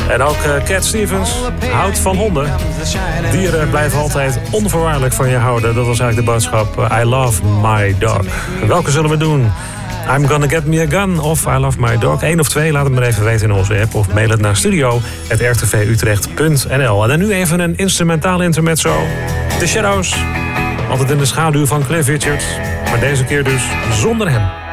En ook Cat Stevens houdt van honden. Dieren blijven altijd onvoorwaardelijk van je houden. Dat was eigenlijk de boodschap. I love my dog. Welke zullen we doen? I'm gonna get me a gun of I love my dog. 1 of 2, laat het maar even weten in onze app. Of mail het naar studio@rtvutrecht.nl. En dan nu even een instrumentaal intermezzo. The Shadows. Altijd in de schaduw van Cliff Richard. Maar deze keer dus zonder hem.